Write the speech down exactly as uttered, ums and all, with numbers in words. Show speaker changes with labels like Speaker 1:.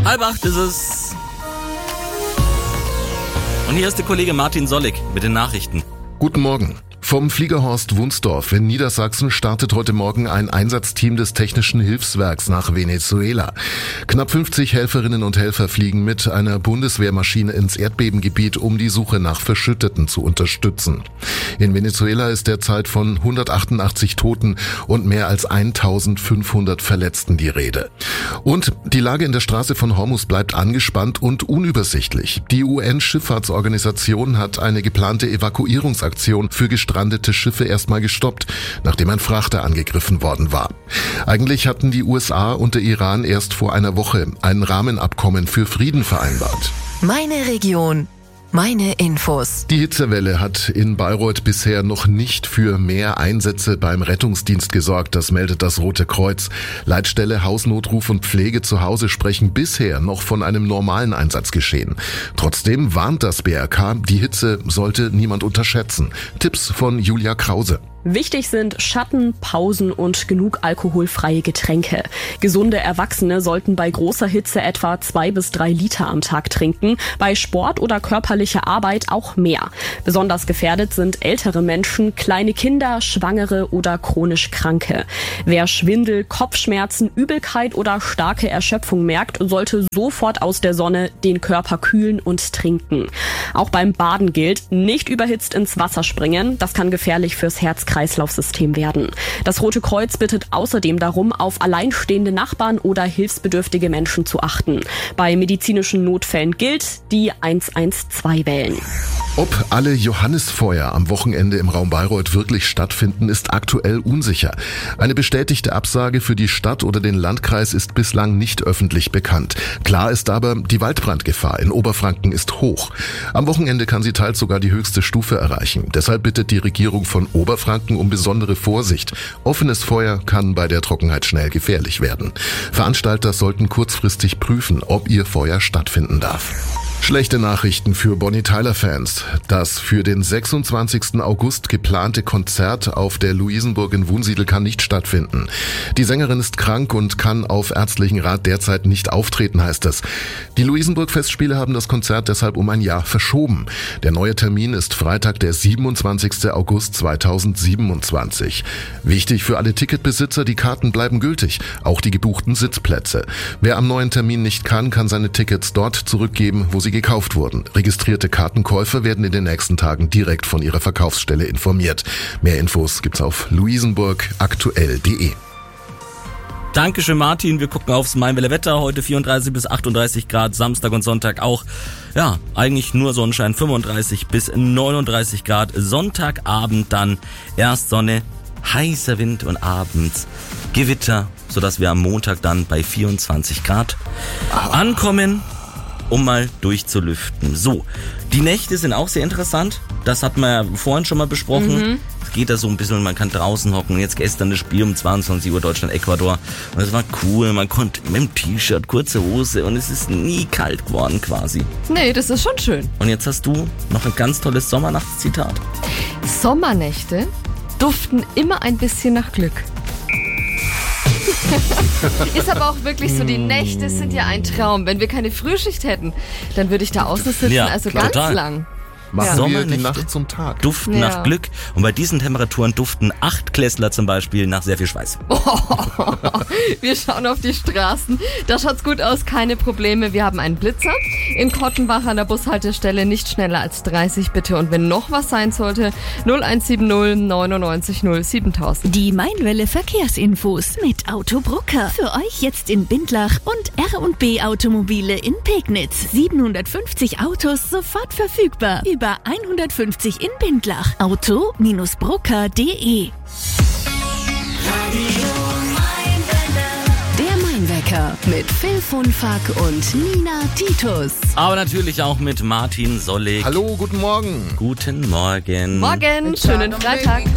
Speaker 1: Halb acht ist es. Und hier ist der Kollege Martin Sollig mit den Nachrichten.
Speaker 2: Guten Morgen. Vom Fliegerhorst Wunsdorf in Niedersachsen startet heute Morgen ein Einsatzteam des Technischen Hilfswerks nach Venezuela. Knapp fünfzig Helferinnen und Helfer fliegen mit einer Bundeswehrmaschine ins Erdbebengebiet, um die Suche nach Verschütteten zu unterstützen. In Venezuela ist derzeit von hundertachtundachtzig Toten und mehr als eintausendfünfhundert Verletzten die Rede. Und die Lage in der Straße von Hormuz bleibt angespannt und unübersichtlich. Die U N-Schifffahrtsorganisation hat eine geplante Evakuierungsaktion für gestrandete Schiffe erstmal gestoppt, nachdem ein Frachter angegriffen worden war. Eigentlich hatten die U S A und der Iran erst vor einer Woche ein Rahmenabkommen für Frieden vereinbart.
Speaker 3: Meine Region. Meine Infos.
Speaker 2: Die Hitzewelle hat in Bayreuth bisher noch nicht für mehr Einsätze beim Rettungsdienst gesorgt, das meldet das Rote Kreuz. Leitstelle Hausnotruf und Pflege zu Hause sprechen bisher noch von einem normalen Einsatzgeschehen. Trotzdem warnt das B R K, die Hitze sollte niemand unterschätzen. Tipps von Julia Krause.
Speaker 4: Wichtig sind Schatten, Pausen und genug alkoholfreie Getränke. Gesunde Erwachsene sollten bei großer Hitze etwa zwei bis drei Liter am Tag trinken, bei Sport oder körperlicher Arbeit auch mehr. Besonders gefährdet sind ältere Menschen, kleine Kinder, Schwangere oder chronisch Kranke. Wer Schwindel, Kopfschmerzen, Übelkeit oder starke Erschöpfung merkt, sollte sofort aus der Sonne den Körper kühlen und trinken. Auch beim Baden gilt, nicht überhitzt ins Wasser springen, das kann gefährlich fürs Herz Kreislaufsystem werden. Das Rote Kreuz bittet außerdem darum, auf alleinstehende Nachbarn oder hilfsbedürftige Menschen zu achten. Bei medizinischen Notfällen gilt die eins eins zwei wählen.
Speaker 2: Ob alle Johannisfeuer am Wochenende im Raum Bayreuth wirklich stattfinden, ist aktuell unsicher. Eine bestätigte Absage für die Stadt oder den Landkreis ist bislang nicht öffentlich bekannt. Klar ist aber, die Waldbrandgefahr in Oberfranken ist hoch. Am Wochenende kann sie teils sogar die höchste Stufe erreichen. Deshalb bittet die Regierung von Oberfranken um besondere Vorsicht. Offenes Feuer kann bei der Trockenheit schnell gefährlich werden. Veranstalter sollten kurzfristig prüfen, ob ihr Feuer stattfinden darf. Schlechte Nachrichten für Bonnie Tyler-Fans. Das für den sechsundzwanzigsten August geplante Konzert auf der Luisenburg in Wunsiedel kann nicht stattfinden. Die Sängerin ist krank und kann auf ärztlichen Rat derzeit nicht auftreten, heißt es. Die Luisenburg-Festspiele haben das Konzert deshalb um ein Jahr verschoben. Der neue Termin ist Freitag, der siebenundzwanzigsten August zweitausendsiebenundzwanzig. Wichtig für alle Ticketbesitzer, die Karten bleiben gültig, auch die gebuchten Sitzplätze. Wer am neuen Termin nicht kann, kann seine Tickets dort zurückgeben, wo sie gekauft wurden. Registrierte Kartenkäufer werden in den nächsten Tagen direkt von ihrer Verkaufsstelle informiert. Mehr Infos gibt's auf luisenburg aktuell punkt de.
Speaker 1: Dankeschön, Martin. Wir gucken aufs Mainwelle Wetter. Heute vierunddreißig bis achtunddreißig Grad, Samstag und Sonntag auch. Ja, eigentlich nur Sonnenschein, fünfunddreißig bis neununddreißig Grad. Sonntagabend dann erst Sonne, heißer Wind und abends Gewitter, sodass wir am Montag dann bei vierundzwanzig Grad ankommen, um mal durchzulüften. So, die Nächte sind auch sehr interessant. Das hatten wir ja vorhin schon mal besprochen. Mhm. Es geht da so ein bisschen, man kann draußen hocken. Jetzt gestern das Spiel um zweiundzwanzig Uhr Deutschland-Ecuador. Und es war cool, man konnte mit dem T-Shirt, kurze Hose und es ist nie kalt geworden quasi.
Speaker 5: Nee, das ist schon schön.
Speaker 1: Und jetzt hast du noch ein ganz tolles Sommernachtszitat.
Speaker 5: Sommernächte duften immer ein bisschen nach Glück. Ist aber auch wirklich so, die Nächte sind ja ein Traum. Wenn wir keine Frühschicht hätten, dann würde ich da außen sitzen,
Speaker 1: ja,
Speaker 5: also
Speaker 1: klar,
Speaker 5: ganz
Speaker 1: total.
Speaker 5: lang.
Speaker 2: Machen
Speaker 1: Ja.
Speaker 2: wir die Nacht zum Tag.
Speaker 1: Duften
Speaker 5: Ja.
Speaker 1: nach Glück. Und bei diesen Temperaturen duften Achtklässler zum Beispiel nach sehr viel Schweiß.
Speaker 5: Oh, wir schauen auf die Straßen. Da schaut's gut aus, keine Probleme. Wir haben einen Blitzer in Kottenbach an der Bushaltestelle. Nicht schneller als dreißig bitte. Und wenn noch was sein sollte, null eins sieben null neunundneunzig null siebentausend.
Speaker 6: Die Mainwelle Verkehrsinfos mit Autobrucker. Für euch jetzt in Bindlach und R und B Automobile in Pegnitz. siebenhundertfünfzig Autos sofort verfügbar. Über hundertfünfzig in Bindlach. Auto Brucker punkt de.
Speaker 3: Der Mainwecker mit Phil von Fack und Nina Titus.
Speaker 1: Aber natürlich auch mit Martin Sollig.
Speaker 2: Hallo, guten Morgen.
Speaker 1: Guten Morgen.
Speaker 5: Morgen, schönen Freitag.